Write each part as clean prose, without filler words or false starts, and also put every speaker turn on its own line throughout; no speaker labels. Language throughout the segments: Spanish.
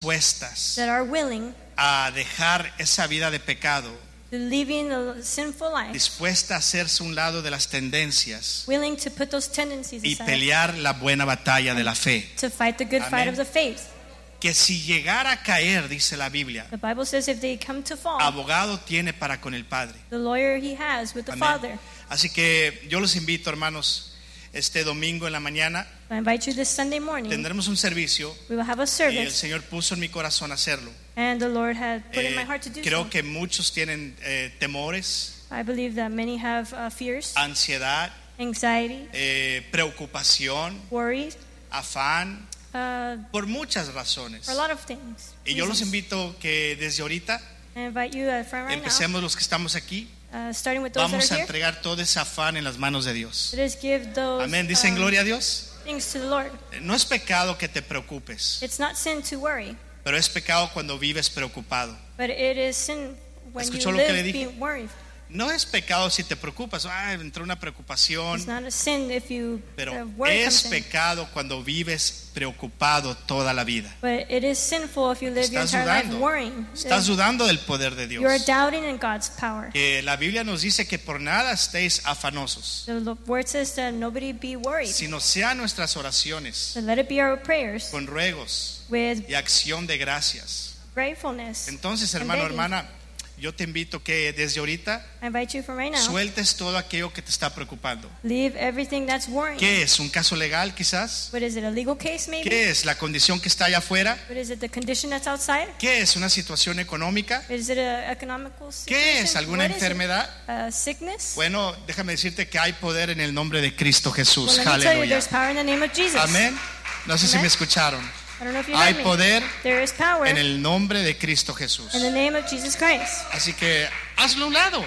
dispuestas
that are willing
a dejar esa vida de pecado,
to living a sinful life,
dispuesta a hacerse un lado de las tendencias
willing to put those tendencies
y
aside,
pelear la buena batalla de la fe.
to fight the good fight
Amén.
of the faith.
Que si llegara a caer, dice la Biblia,
The Bible says if they come to fall,
abogado tiene para con el Padre.
the lawyer he has with the
Amén.
Father.
Así que yo los invito, hermanos, este domingo en la mañana
I invite you this Sunday morning.
tendremos un servicio
We will have a
y el
service,
Señor puso en mi corazón hacerlo.
and the Lord had put in my heart to do
Creo
so.
que muchos tienen temores,
I believe that many have fears,
ansiedad,
anxiety,
preocupación,
worry,
afán, por muchas
for a
razones.
lot of things.
Y yo los
reasons.
invito que desde ahorita
I invite you from right
empecemos los que estamos aquí.
now, starting with those that
Vamos
are
a
here,
entregar todo ese afán en las manos de Dios.
let us give those
Amén. Dicen gloria a Dios.
things to the Lord.
No es pecado que te preocupes,
It's not sin to worry,
pero es pecado cuando vives preocupado.
but it is sin when you
¿Escuchó lo que le
live
dije?
being worried.
No es pecado si te preocupas, entró una
It's
preocupación,
not a sin if you
pero
worry
es
comes in.
pecado cuando vives preocupado toda la vida.
But it is sinful if you live your
Estás
entire life
dudando,
worrying.
estás dudando del poder de
You are
Dios.
doubting in God's power.
Que la Biblia nos dice que por nada estéis afanosos,
The word says that nobody be worried.
sino sean nuestras oraciones
So let it be our prayers
con ruegos
with
y acción de gracias.
gratefulness.
Entonces,
and
hermano,
begging.
hermana, yo te invito que desde ahorita
I invite you from right now.
sueltes todo aquello que te está preocupando.
Leave everything that's worrying.
¿Qué es? ¿Un caso legal quizás?
What is it, a legal case maybe?
¿Qué es? ¿La condición que está allá afuera?
What is it, the condition that's outside?
¿Qué es? ¿Una situación económica?
Is it an economical
¿Qué
situation?
es? ¿Alguna
What is it?
enfermedad?
Sickness?
Bueno, déjame decirte que hay poder en el nombre de Cristo Jesús.
Well, let me tell you,
Aleluya.
there's power in the name of Jesus.
Amén. No sé si
Amen.
me escucharon.
I don't know if you
Hay
heard me.
poder
There is power
en el nombre de Cristo Jesús.
in the name of Jesus Christ.
Así que hazlo a un lado.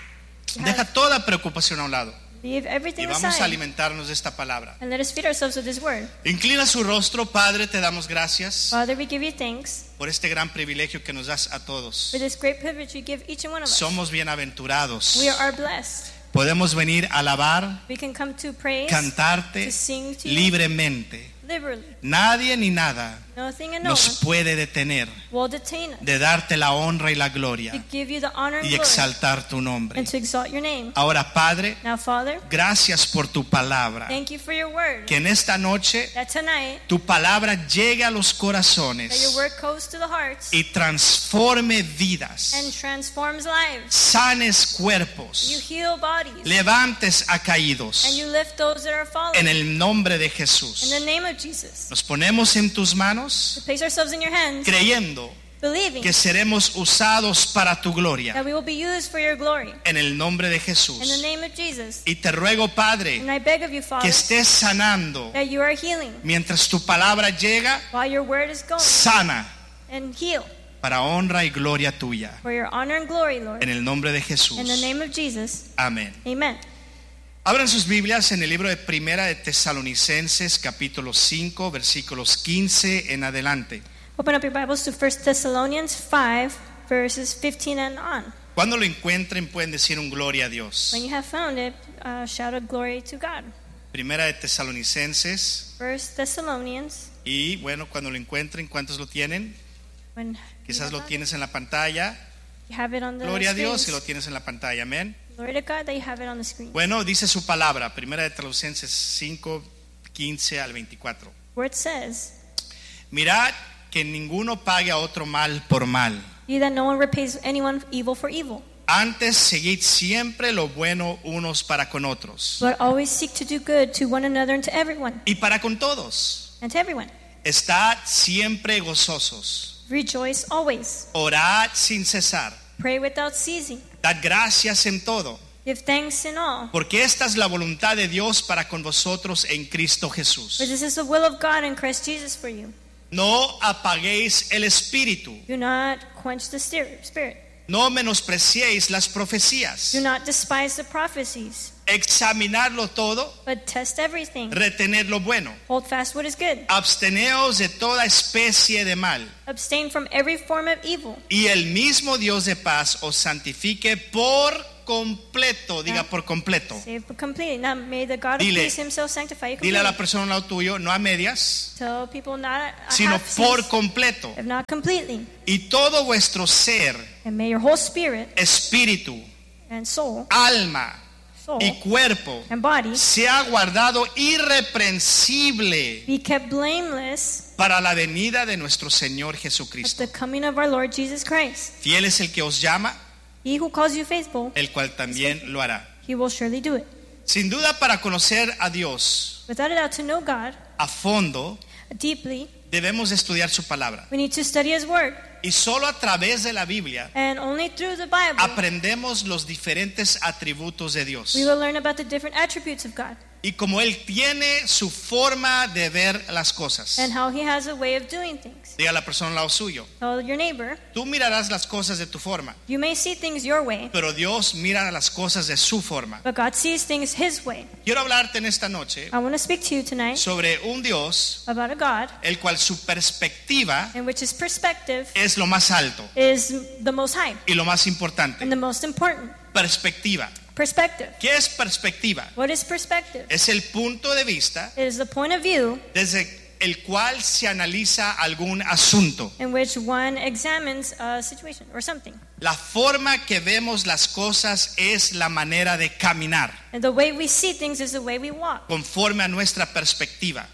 You
Deja
have-
toda preocupación a un lado.
Leave
Y
everything
vamos a
aside
alimentarnos de esta palabra.
and let us feed ourselves with His word.
Inclina su rostro, Padre, te damos gracias
Father, we give you thanks
por este gran privilegio que nos das a todos.
for this great privilege you give each and one of us.
Somos bienaventurados.
We are blessed.
Podemos venir a alabar,
We can come to praise,
cantarte
to sing to you
libremente.
liberally.
Nadie ni nada
Nothing and no
nos
one
puede detener
will detain us
de darte la honra y la gloria
to give you the honor and
y
glory
exaltar tu nombre.
and to exalt your name.
Ahora, Padre,
Now, Father,
gracias por tu palabra.
thank you for your word.
Que en esta noche
That tonight,
tu palabra llegue a los
that your
corazones
word goes to the hearts
y transforme vidas,
and transforms lives.
sanes
You
cuerpos,
heal bodies
levantes a caídos.
and you lift those that are fallen.
En el nombre de
In
Jesús.
the name of Jesus,
Nos ponemos en tus manos
we place ourselves in your hands,
creyendo
believing
que seremos usados para tu gloria.
that we will be used for your glory.
En el nombre de
In the
Jesús.
name of Jesus.
Y te ruego, Padre,
And I beg of you,
que
Father,
estés sanando
that you are healing
mientras tu palabra llega,
while your word is going,
sana
and heal
para honra y gloria tuya.
for your honor and glory, Lord.
En el nombre de Jesús.
In the name of Jesus,
Amén.
amen.
Abran sus Biblias en el libro de Primera de Tesalonicenses, capítulo 5, versículos 15 en adelante.
Open up your Bibles to 1 Thessalonians 5, verses 15 and on.
Cuando lo encuentren pueden decir un gloria a Dios.
When you have found it, shout a glory to God.
Primera de Tesalonicenses.
1 Thessalonians.
Y bueno, cuando lo encuentren, ¿cuántos lo tienen?
When you
Quizás
have
lo
found
tienes en la pantalla.
it, you have it on the
Gloria a Dios si
screens.
lo tienes en la pantalla. Amén.
Glory to God that you have it on the screen.
Bueno, dice su palabra, Primera de Tesalonicenses 5, 15 al 24.
Where it says,
Mirad que ninguno pague a otro mal por mal.
"See that no one repays anyone evil for evil,
Antes seguid siempre lo bueno unos para con otros
but always seek to do good to one another and to everyone,
y para con todos.
and to everyone.
Estad siempre gozosos.
Rejoice always.
Orad sin cesar.
Pray without ceasing.
Dad gracias en todo,
Give thanks in all.
porque esta es la voluntad de Dios para con vosotros en Cristo Jesús.
For this is the will of God in Christ Jesus for you.
No apaguéis el espíritu.
Do not quench the spirit.
No menospreciéis las profecías.
Do not despise the prophecies,
Examinadlo todo,
but test everything.
retened lo bueno.
Hold fast what is good.
Absteneos de toda especie de mal.
Abstain from every form of evil.
Y el mismo Dios de paz os santifique por completo. Diga por completo.
Saved completely. Now may the God of
Dile-
peace himself sanctify you
Dile a la
completely.
persona al lado tuyo, no a medias,
Tell people not a
sino
half
por
sense,
completo.
if not completely.
Y todo vuestro ser,
And may your whole spirit
espíritu,
and soul,
alma
soul
y cuerpo
and body
sea guardado irreprensible
be kept blameless
para la venida de nuestro Señor
at
Jesucristo.
the coming of our Lord Jesus Christ.
Fiel es el que os llama,
He who calls you faithful,
el cual también lo hará.
he will surely do it.
Sin duda, para conocer a Dios
Without a doubt, to know God
a fondo,
deeply,
debemos estudiar su palabra.
we need to study His Word.
Y solo a través de la Biblia
And only through the Bible,
aprendemos los diferentes atributos de Dios.
we will learn about the different attributes of God
Y como Él tiene su forma de ver las cosas.
and how He has a way of doing things.
Diga a la persona al lado suyo,
Tell your neighbor,
tú mirarás las cosas de tu forma,
you may see things your way,
pero Dios mira las cosas de su forma.
but God sees things His way.
Quiero hablarte en esta noche
I want to speak to you tonight
sobre un Dios
about a God
el cual su perspectiva
in which His perspective
es lo más alto
is the most high
y lo más importante.
and the most important.
Perspectiva.
Perspective.
¿Qué es perspectiva?
What is perspective?
Es el punto de vista
It is the point of view
desde el cual se analiza algún asunto.
in which one examines a situation or something.
La forma que vemos las cosas es la manera de caminar
And the way we see things is the way we walk
conforme a nuestra perspectiva.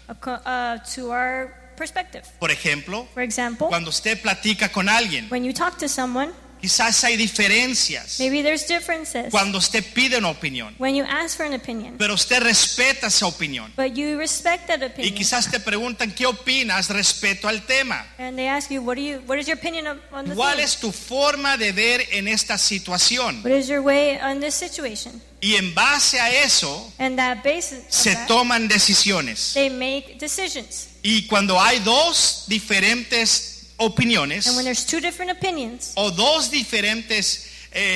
To our perspective.
Por ejemplo,
For example,
cuando usted platica con alguien,
when you talk to someone,
quizás hay diferencias.
maybe there's differences.
Cuando usted pide una opinión,
When you ask for an opinion,
pero usted respeta esa opinión.
but you respect that
Y
opinion,
quizás te preguntan qué opinas respecto al tema.
and they ask you, what is your opinion on the
¿Cuál
thing?
es tu forma de ver en esta situación?
What is your way on this situation?
Y en base a eso
And that basis of
se
that,
toman decisiones.
they make decisions.
Y cuando hay dos diferentes opiniones
And when there's two different opinions,
o dos diferentes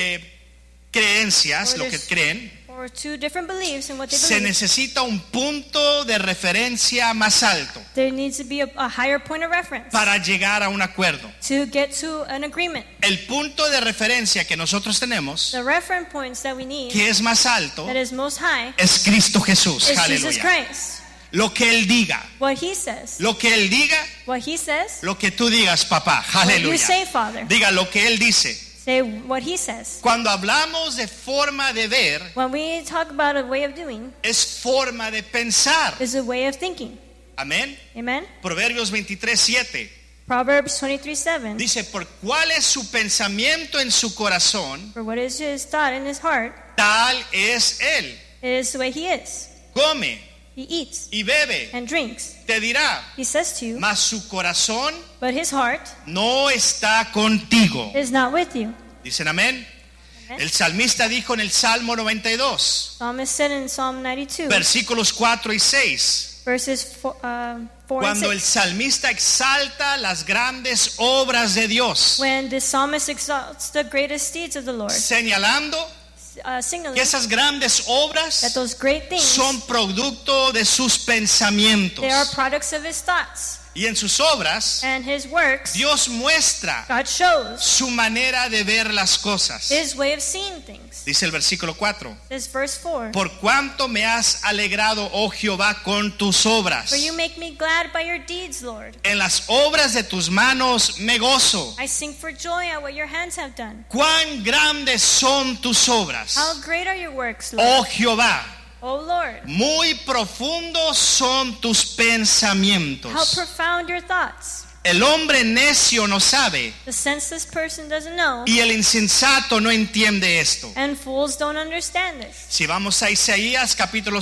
creencias,
or
lo que
there's-
creen,
or two different beliefs in what they
se
believe,
necesita un punto de referencia más alto
there needs to be a higher point of reference
para llegar a un acuerdo.
to get to an agreement.
El punto de referencia que nosotros tenemos,
The reference points that we need,
que es más alto,
that is most high,
es Cristo Jesús.
is Jesus
Aleluya.
Christ.
Lo que Él diga,
What He says.
lo que Él diga,
What He says.
lo que tú digas, papá.
What you
Aleluya.
say, Father.
Diga lo que Él dice.
Say what He says.
Cuando hablamos de forma de ver,
When we talk about a way of doing,
es forma de pensar.
is a way of thinking.
Amén.
Amen.
Proverbios 23:7
Proverbs 23:7.
dice, por cuál es su pensamiento en su corazón,
For what is His thought in His heart,
tal es Él.
it is the way He is.
Come
He eats
y bebe,
and drinks.
te dirá,
He says to you,
mas su corazón
but His heart
no está contigo.
is not with you.
Dicen amén.
Amen.
El salmista dijo en el Salmo 92,
Psalmist said in Psalm 92,
versículos 4 y 6,
verses 4 and
cuando el
6.
salmista exalta las grandes obras de Dios,
When the psalmist exalts the greatest deeds of the Lord,
señalando
signaling
que esas grandes
that
obras
those great things,
son producto de sus pensamientos.
they are products of His thoughts.
Y en sus obras,
And His works,
Dios muestra
God shows
su manera de ver las cosas.
His way of seeing things.
Dice el versículo 4,
This verse 4.
por cuanto me has alegrado, oh Jehová, con tus obras.
For you make me glad by your deeds, Lord.
En las obras de tus manos me gozo.
I sing for joy at what your hands have done.
Cuán grandes son tus obras,
How great are your works, Lord.
oh Jehová.
Oh Lord,
Muy profundos son tus
how
pensamientos.
profound your thoughts.
El hombre necio no sabe
The senseless person doesn't know,
y el insensato no entiende esto.
and fools don't understand this.
Si vamos a Isaías capítulo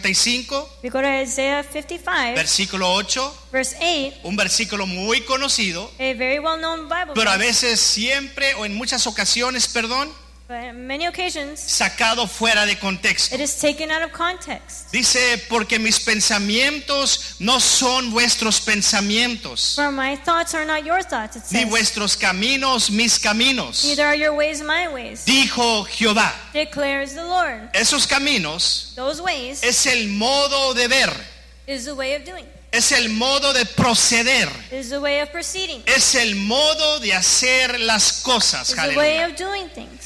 55,
We go to Isaiah 55,
versículo 8,
verse 8,
un versículo muy conocido,
a very well-known Bible
pero a
verse,
veces siempre o en muchas ocasiones,
but on many occasions
sacado fuera de contexto.
it is taken out of context.
Dice, porque mis pensamientos no son vuestros pensamientos,
For my thoughts are not your thoughts, it
ni
says.
vuestros caminos mis caminos,
Neither are your ways my ways,
dijo Jehová.
declares the Lord.
Esos caminos
Those ways
es el modo de ver,
is the way of doing,
es el modo de proceder,
is the way of proceeding,
es el modo de hacer las cosas.
is the way
Aleluya.
of doing things.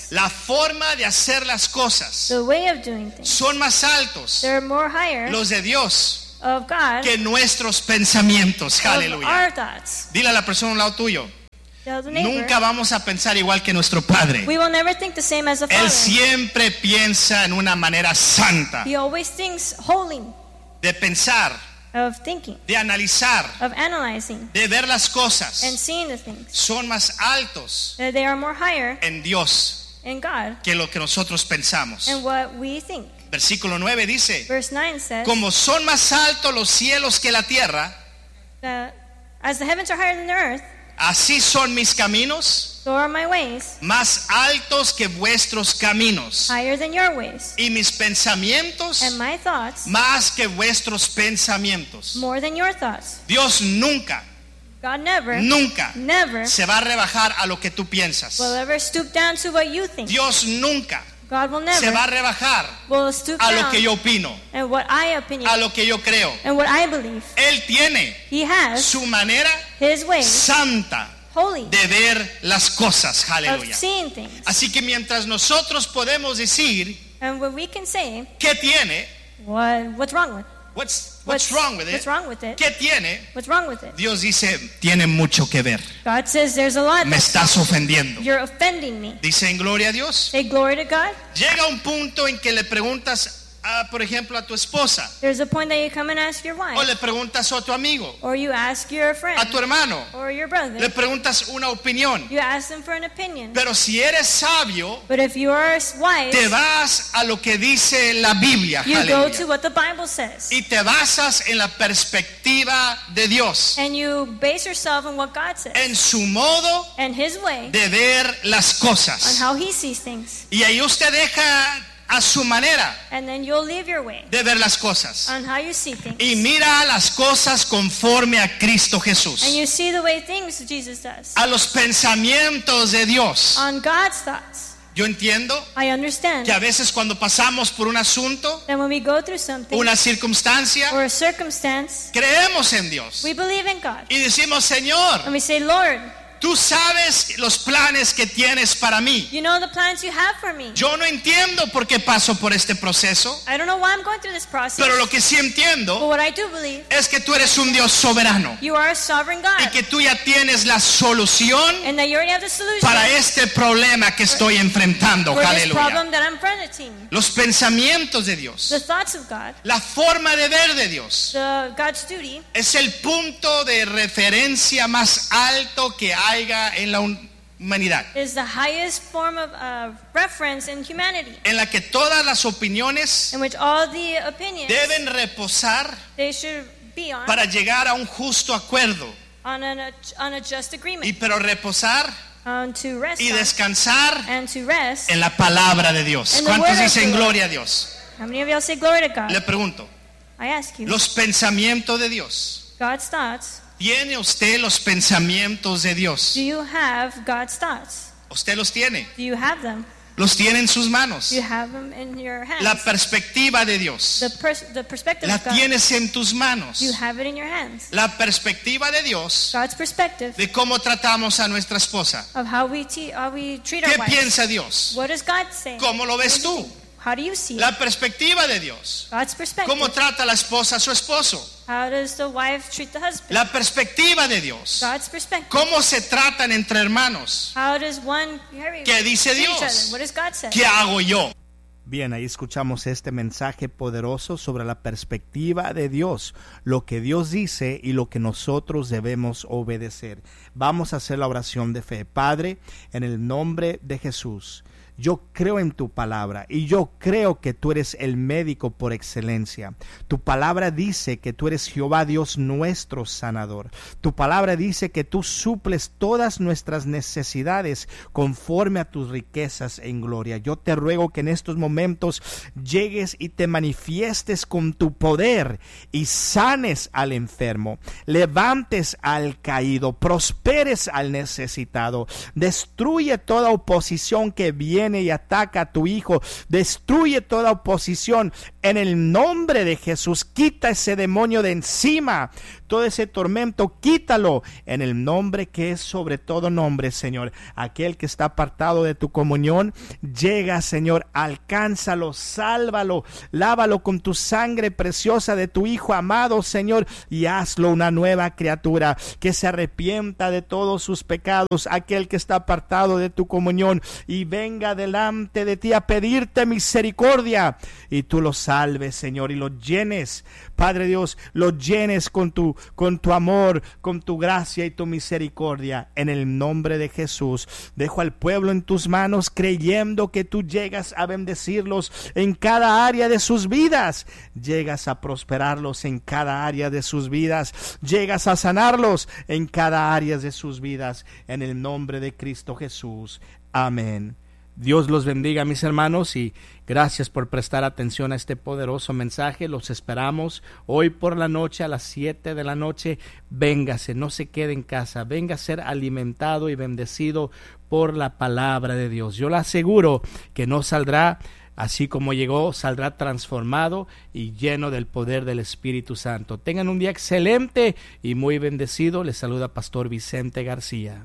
La forma de hacer las cosas
the way of doing things,
son más altos
they're more higher
los de Dios
of God
que nuestros pensamientos.
of
Aleluya.
our thoughts.
Dile a la persona a un lado tuyo,
Tell the neighbor,
nunca vamos a pensar igual que nuestro Padre.
we will never think the same as the
Él
Father.
siempre piensa en una manera santa
He always thinks holy,
de pensar,
of thinking,
de analizar,
of analyzing,
de ver las
and
cosas.
seeing the things.
Son más altos
That they are more higher
en Dios
in God
que lo que nosotros pensamos.
and what we think.
Versículo 9 dice,
Verse 9 says,
como son más altos los cielos que la tierra,
that as the heavens are higher than the earth,
así son mis caminos,
so are my ways
más altos que vuestros caminos,
higher than your ways,
y mis pensamientos
and my thoughts
más que vuestros pensamientos.
more than your thoughts.
Dios nunca,
God never,
nunca
never
se va a rebajar a lo que tú piensas.
will ever stoop down to what you think.
Dios nunca
God will
se va a
never
rebajar
will stoop
a lo
down
que yo opino,
and what I opinion
a lo que yo creo.
and what I believe.
Él tiene
He has
su manera
His ways,
santa
holy,
de ver las cosas.
of
Aleluya.
seeing things.
Así que mientras nosotros podemos decir,
And when we can say,
¿qué tiene?
what's wrong with it?
What's wrong with
What's
it?
wrong with it?
¿Qué tiene?
What's wrong with it?
Dios dice, tiene mucho que ver.
God says there's a lot
Me
that
estás ofendiendo.
you're offending me.
Dice en gloria a Dios.
Say glory to God.
Llega un punto en que le preguntas, por ejemplo, a tu esposa,
There's a point that you come and ask your
o
wife,
le preguntas a tu amigo,
or you ask your
a
friend,
tu hermano,
or your
le
brother.
preguntas una opinión.
You ask them for an opinion.
Pero si eres sabio,
But if you are wise,
te vas a lo que dice la Biblia.
you go
Aleluya.
to what the Bible says.
Y te basas en la perspectiva de Dios,
And you base yourself on what God says
en su modo
and His way
de ver las
on
cosas.
how He sees things.
Y ahí usted deja a su manera
And then you'll leave your way
de ver las cosas.
on how you see things.
Y mira las cosas conforme a Cristo Jesús,
And you see the way things Jesus does.
a los pensamientos de Dios.
On God's thoughts.
Yo entiendo
I understand
que a veces cuando pasamos por un asunto,
that when we go through something
una circunstancia,
or a circumstance,
creemos en Dios
we believe in God.
y decimos, Señor,
And we say, Lord,
tú sabes los planes que tienes para mí.
you know the plans you have for me.
Yo no entiendo por qué paso por este proceso,
I don't know why I'm going through this process.
pero lo que sí
But
entiendo
what I do believe,
es que tú eres un Dios soberano
you are a sovereign
y
God.
que tú ya tienes la solución
And that you already have the solution
para este problema que estoy enfrentando.
for this
Aleluya.
problem that I'm fronting.
Los pensamientos de Dios,
The thoughts of God,
la forma de ver de Dios,
God's duty,
es el punto de referencia más alto que haya en la humanidad,
is the highest form of reference in humanity,
en la que todas las opiniones
in which all the opinions
deben reposar
they should be on
para llegar a un justo acuerdo,
on a just agreement,
y pero reposar
on to rest
y
on,
descansar
and to rest.
en la palabra de Dios.
In the
¿Cuántos
word of
dicen
the Lord?
gloria a Dios?
How many of y'all say glory to God?
Le pregunto,
I ask you,
los pensamientos de Dios,
God's thoughts.
¿tiene usted los pensamientos de Dios?
Do you have God's thoughts?
Usted los tiene,
Do you have them?
los tiene en sus manos.
Do you have them in your hands?
La perspectiva de Dios
The perspective
la
of God.
tienes en tus manos.
Do you have it in your hands?
La perspectiva de Dios
God's perspective
de cómo tratamos a nuestra esposa.
of how we treat
¿Qué
our wives.
piensa Dios?
What does God say?
¿Cómo lo ves tú?
How do you see it?
La perspectiva de Dios.
God's perspective.
¿Cómo trata la esposa a su esposo?
How does the wife treat the husband?
La perspectiva de Dios.
God's perspective.
¿Cómo se tratan entre hermanos?
How does one
¿Qué dice
treat each
Dios?
other? What does God say?
¿Qué hago yo? Bien, ahí escuchamos este mensaje poderoso sobre la perspectiva de Dios, lo que Dios dice y lo que nosotros debemos obedecer. Vamos a hacer la oración de fe. Padre, en el nombre de Jesús, yo creo en tu palabra y yo creo que tú eres el médico por excelencia. Tu palabra dice que tú eres Jehová Dios nuestro sanador. Tu palabra dice que tú suples todas nuestras necesidades conforme a tus riquezas en gloria. Yo te ruego que en estos momentos llegues y te manifiestes con tu poder y sanes al enfermo, levantes al caído, prosperes al necesitado, destruye toda oposición que viene y ataca a tu hijo, destruye toda oposición En el nombre de Jesús, quita ese demonio de encima. Todo ese tormento, quítalo. En el nombre que es sobre todo nombre, Señor. Aquel que está apartado de tu comunión, llega, Señor, alcánzalo, sálvalo, lávalo con tu sangre preciosa de tu Hijo amado, Señor, y hazlo una nueva criatura, que se arrepienta de todos sus pecados, aquel que está apartado de tu comunión, y venga delante de ti a pedirte misericordia, y tú lo salves, Señor, y lo llenes, Padre Dios, lo llenes con tu amor, con tu gracia y tu misericordia. En el nombre de Jesús, dejo al pueblo en tus manos, creyendo que tú llegas a bendecirlos en cada área de sus vidas, llegas a prosperarlos en cada área de sus vidas, llegas a sanarlos en cada área de sus vidas, en el nombre de Cristo Jesús. Amén. Dios los bendiga, mis hermanos, y gracias por prestar atención a este poderoso mensaje. Los esperamos hoy por la noche a las 7 de la noche. Véngase, no se quede en casa, venga a ser alimentado y bendecido por la palabra de Dios. Yo le aseguro que no saldrá así como llegó, saldrá transformado y lleno del poder del Espíritu Santo. Tengan un día excelente y muy bendecido. Les saluda Pastor Vicente García.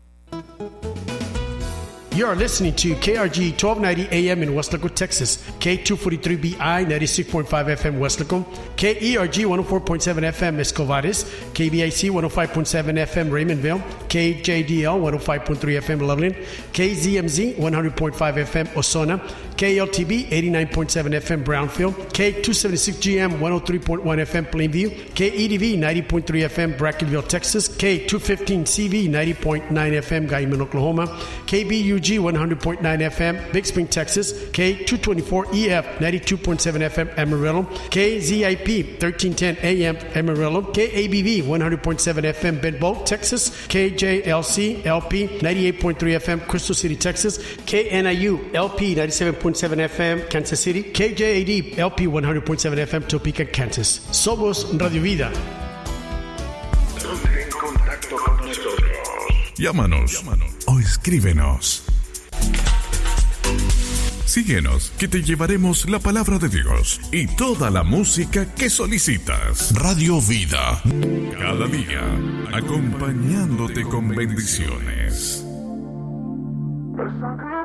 You are listening to KRG 1290 AM in Westlaco, Texas, K243BI 96.5 FM Westlaco, KERG 104.7 FM Escovares, KBIC 105.7 FM Raymondville, KJDL 105.3 FM Loveland, KZMZ 100.5 FM Osona, KLTB 89.7 FM Brownfield, K276GM 103.1 FM Plainview, KEDV 90.3 FM Brackenville, Texas, K215CV 90.9 FM Guyman, Oklahoma, KBUG 100.9 FM Big Spring, Texas, K224EF 92.7 FM Amarillo, KZIP 1310 AM Amarillo, KABV 100.7 FM Bentbow, Texas, KJLC LP 98.3 FM Crystal City, Texas, KNIU LP 97.7 FM Kansas City, KJAD LP 100.7 FM Topeka, Kansas. Somos Radio Vida.
Ponte en contacto con nosotros.
Llámanos o escríbenos. Síguenos, que te llevaremos la palabra de Dios y toda la música que solicitas. Radio Vida, cada día acompañándote con bendiciones.